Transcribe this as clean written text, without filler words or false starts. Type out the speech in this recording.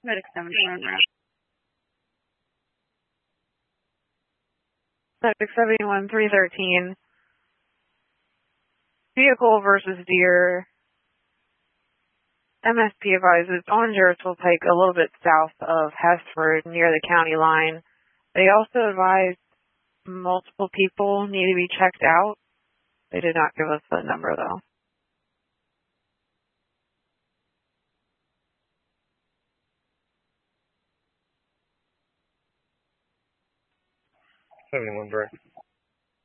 Medic 71 route. Medic 71, 313. Vehicle versus deer. MSP advises Ongers will take a little bit south of Hesford near the county line. They also advised multiple people need to be checked out. They did not give us the number though. Seventy-one, Brent.